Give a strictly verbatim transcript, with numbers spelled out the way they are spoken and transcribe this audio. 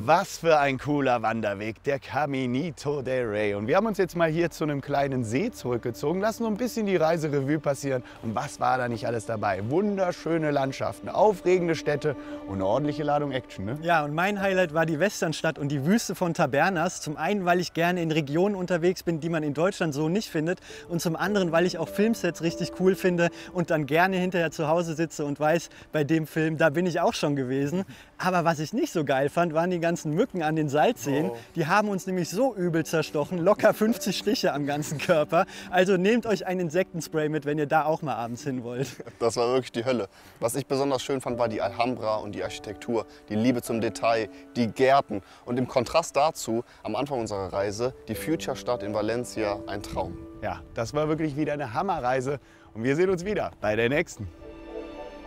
Was für ein cooler Wanderweg, der Caminito del Rey. Und wir haben uns jetzt mal hier zu einem kleinen See zurückgezogen, lassen so ein bisschen die Reise Revue passieren. Und was war da nicht alles dabei? Wunderschöne Landschaften, aufregende Städte und eine ordentliche Ladung Action, ne? Ja, und mein Highlight war die Westernstadt und die Wüste von Tabernas. Zum einen, weil ich gerne in Regionen unterwegs bin, die man in Deutschland so nicht findet. Und zum anderen, weil ich auch Filmsets richtig cool finde und dann gerne hinterher zu Hause sitze und weiß, bei dem Film, da bin ich auch schon gewesen. Aber was ich nicht so geil fand, waren die ganzen Mücken an den Salzseen. Oh. Die haben uns nämlich so übel zerstochen, locker fünfzig Stiche am ganzen Körper. Also nehmt euch ein Insektenspray mit, wenn ihr da auch mal abends hin wollt. Das war wirklich die Hölle. Was ich besonders schön fand, war die Alhambra und die Architektur, die Liebe zum Detail, die Gärten. Und im Kontrast dazu, am Anfang unserer Reise, die Future-Stadt in Valencia, ein Traum. Ja, das war wirklich wieder eine Hammerreise und wir sehen uns wieder bei der nächsten.